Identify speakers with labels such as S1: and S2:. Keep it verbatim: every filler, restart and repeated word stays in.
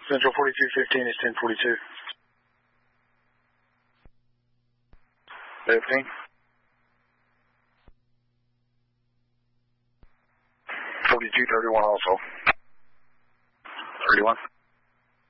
S1: Central forty-two fifteen is ten forty-two. fifteen. forty-two thirty-one also. thirty-one.